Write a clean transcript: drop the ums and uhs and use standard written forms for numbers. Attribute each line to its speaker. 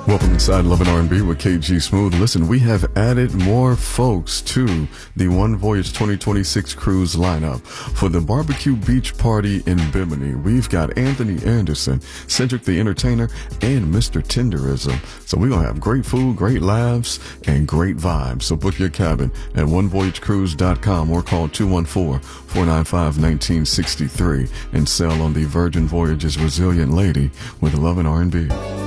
Speaker 1: Welcome inside Love and R&B with KG Smooth. Listen, we have added more folks to the One Voyage 2026 cruise lineup. For the Barbecue Beach Party in Bimini, we've got Anthony Anderson, Cedric the Entertainer, and Mr. Tenderism. So we're going to have great food, great laughs, and great vibes. So book your cabin at onevoyagecruise.com or call 214-495-1963 and sail on the Virgin Voyages Resilient Lady with Love and R&B.